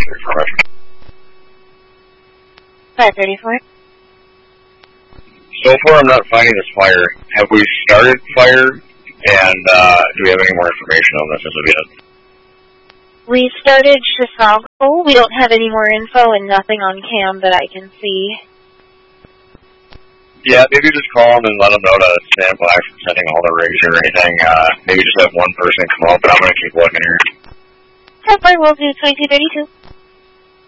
information. 534. So far, I'm not finding this fire. Have we started fire, and do we have any more information on this as of yet? We started Chisago. We don't have any more info and nothing on cam that I can see. Yeah, maybe just call them and let them know to stand by from sending all the rigs or anything. Maybe just have one person come up, but I'm going to keep looking here. Temper will do 2232.